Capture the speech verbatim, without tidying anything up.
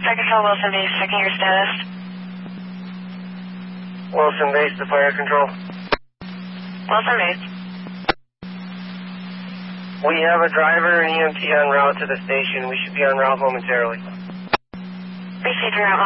Fire Control, Wilson Base, checking your status. Wilson Base to Fire Control. Wilson Base. We have a driver and E M T en route to the station. We should be en route momentarily. Received your route.